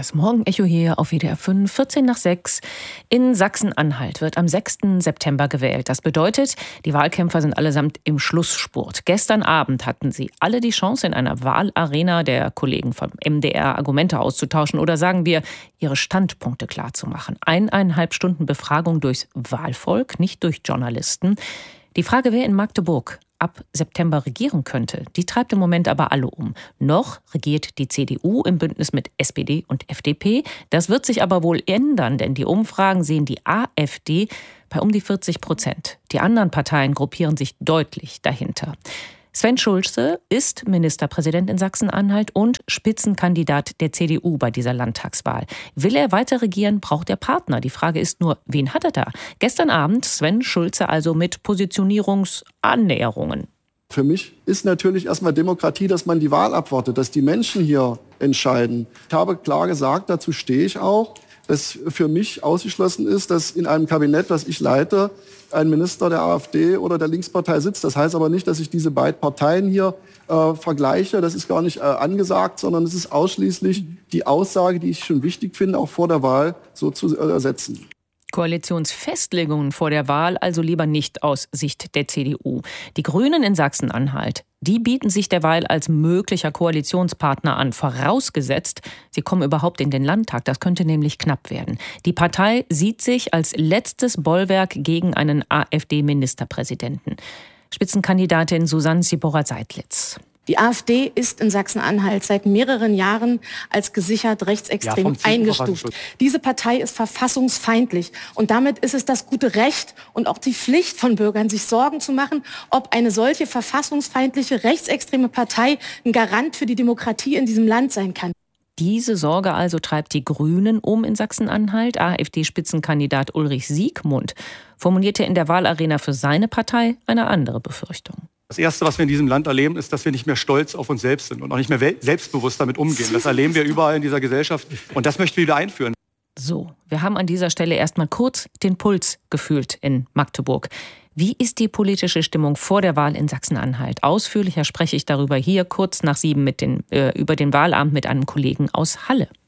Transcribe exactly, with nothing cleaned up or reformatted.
Das Morgenecho hier auf W D R fünf, vierzehn nach sechs. In Sachsen-Anhalt wird am sechsten September gewählt. Das bedeutet, die Wahlkämpfer sind allesamt im Schlussspurt. Gestern Abend hatten sie alle die Chance, in einer Wahlarena der Kollegen vom M D R Argumente auszutauschen oder sagen wir, ihre Standpunkte klarzumachen. Eineinhalb Stunden Befragung durchs Wahlvolk, nicht durch Journalisten. Die Frage, wer in Magdeburg ab September regieren könnte, die treibt im Moment aber alle um. Noch regiert die C D U im Bündnis mit S P D und F D P. Das wird sich aber wohl ändern, denn die Umfragen sehen die AfD bei um die vierzig Prozent. Die anderen Parteien gruppieren sich deutlich dahinter. Sven Schulze ist Ministerpräsident in Sachsen-Anhalt und Spitzenkandidat der C D U bei dieser Landtagswahl. Will er weiter regieren, braucht er Partner. Die Frage ist nur, wen hat er da? Gestern Abend Sven Schulze also mit Positionierungsannäherungen. Für mich ist natürlich erstmal Demokratie, dass man die Wahl abwartet, dass die Menschen hier entscheiden. Ich habe klar gesagt, dazu stehe ich auch, dass für mich ausgeschlossen ist, dass in einem Kabinett, das ich leite, ein Minister der AfD oder der Linkspartei sitzt. Das heißt aber nicht, dass ich diese beiden Parteien hier äh, vergleiche. Das ist gar nicht äh, angesagt, sondern es ist ausschließlich die Aussage, die ich schon wichtig finde, auch vor der Wahl so zu äh, setzen. Koalitionsfestlegungen vor der Wahl also lieber nicht aus Sicht der C D U. Die Grünen in Sachsen-Anhalt, die bieten sich derweil als möglicher Koalitionspartner an, vorausgesetzt, sie kommen überhaupt in den Landtag. Das könnte nämlich knapp werden. Die Partei sieht sich als letztes Bollwerk gegen einen AfD-Ministerpräsidenten. Spitzenkandidatin Susanne Sibora-Seidlitz. Die AfD ist in Sachsen-Anhalt seit mehreren Jahren als gesichert rechtsextrem ja, eingestuft. Diese Partei ist verfassungsfeindlich und damit ist es das gute Recht und auch die Pflicht von Bürgern, sich Sorgen zu machen, ob eine solche verfassungsfeindliche rechtsextreme Partei ein Garant für die Demokratie in diesem Land sein kann. Diese Sorge also treibt die Grünen um in Sachsen-Anhalt. AfD-Spitzenkandidat Ulrich Siegmund formulierte in der Wahlarena für seine Partei eine andere Befürchtung. Das Erste, was wir in diesem Land erleben, ist, dass wir nicht mehr stolz auf uns selbst sind und auch nicht mehr selbstbewusst damit umgehen. Das erleben wir überall in dieser Gesellschaft und das möchten wir wieder einführen. So, wir haben an dieser Stelle erstmal kurz den Puls gefühlt in Magdeburg. Wie ist die politische Stimmung vor der Wahl in Sachsen-Anhalt? Ausführlicher spreche ich darüber hier kurz nach sieben mit den, äh, über den Wahlabend mit einem Kollegen aus Halle.